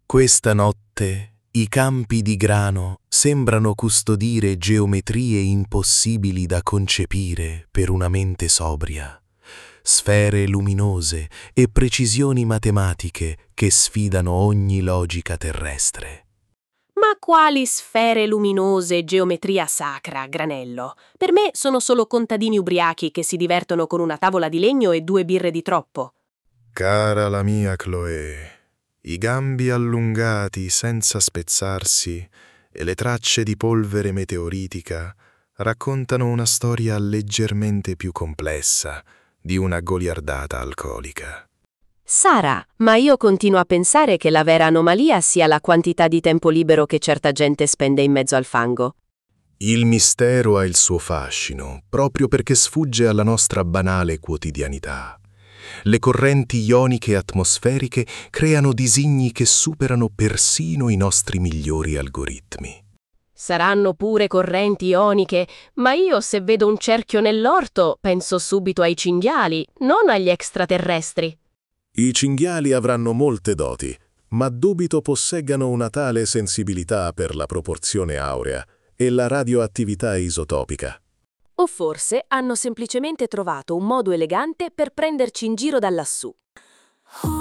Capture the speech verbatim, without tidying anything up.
Questa notte i campi di grano sembrano custodire geometrie impossibili da concepire per una mente sobria, sfere luminose e precisioni matematiche che sfidano ogni logica terrestre. Ma quali sfere luminose e geometria sacra, Granello? Per me sono solo contadini ubriachi che si divertono con una tavola di legno e due birre di troppo. Cara la mia Chloe, i gambi allungati senza spezzarsi e le tracce di polvere meteoritica raccontano una storia leggermente più complessa di una goliardata alcolica. Sara, ma io continuo a pensare che la vera anomalia sia la quantità di tempo libero che certa gente spende in mezzo al fango. Il mistero ha il suo fascino, proprio perché sfugge alla nostra banale quotidianità. Le correnti ioniche atmosferiche creano disegni che superano persino i nostri migliori algoritmi. Saranno pure correnti ioniche, ma io se vedo un cerchio nell'orto penso subito ai cinghiali, non agli extraterrestri. I cinghiali avranno molte doti, ma dubito posseggano una tale sensibilità per la proporzione aurea e la radioattività isotopica. O forse hanno semplicemente trovato un modo elegante per prenderci in giro da lassù.